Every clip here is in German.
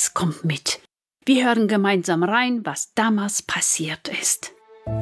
jetzt kommt mit. Wir hören gemeinsam rein, was damals passiert ist.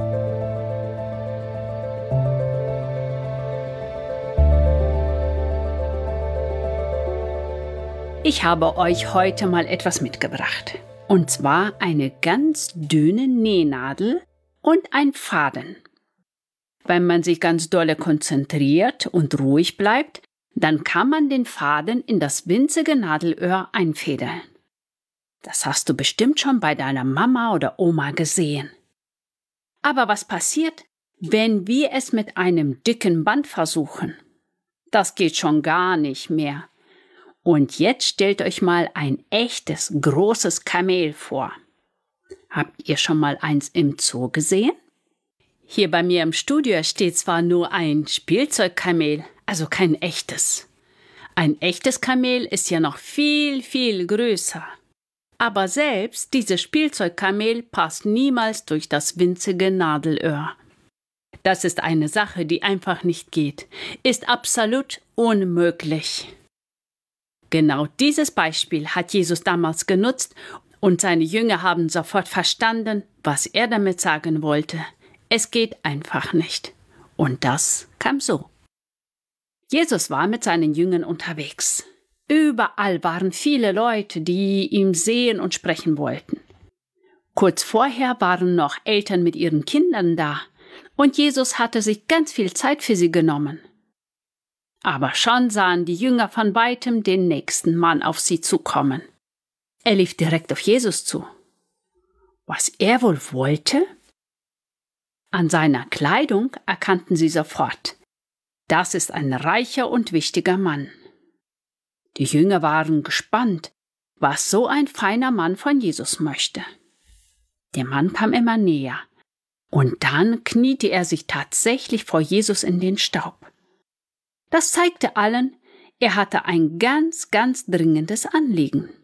Ich habe euch heute mal etwas mitgebracht. Und zwar eine ganz dünne Nähnadel und ein Faden. Wenn man sich ganz dolle konzentriert und ruhig bleibt, dann kann man den Faden in das winzige Nadelöhr einfädeln. Das hast du bestimmt schon bei deiner Mama oder Oma gesehen. Aber was passiert, wenn wir es mit einem dicken Band versuchen? Das geht schon gar nicht mehr. Und jetzt stellt euch mal ein echtes, großes Kamel vor. Habt ihr schon mal eins im Zoo gesehen? Hier bei mir im Studio steht zwar nur ein Spielzeugkamel, also kein echtes. Ein echtes Kamel ist ja noch viel, viel größer. Aber selbst dieses Spielzeugkamel passt niemals durch das winzige Nadelöhr. Das ist eine Sache, die einfach nicht geht. Ist absolut unmöglich. Genau dieses Beispiel hat Jesus damals genutzt und seine Jünger haben sofort verstanden, was er damit sagen wollte. Es geht einfach nicht. Und das kam so. Jesus war mit seinen Jüngern unterwegs. Überall waren viele Leute, die ihm sehen und sprechen wollten. Kurz vorher waren noch Eltern mit ihren Kindern da und Jesus hatte sich ganz viel Zeit für sie genommen. Aber schon sahen die Jünger von weitem den nächsten Mann auf sie zukommen. Er lief direkt auf Jesus zu. Was er wohl wollte? An seiner Kleidung erkannten sie sofort. Das ist ein reicher und wichtiger Mann. Die Jünger waren gespannt, was so ein feiner Mann von Jesus möchte. Der Mann kam immer näher. Und dann kniete er sich tatsächlich vor Jesus in den Staub. Das zeigte allen, er hatte ein ganz, ganz dringendes Anliegen.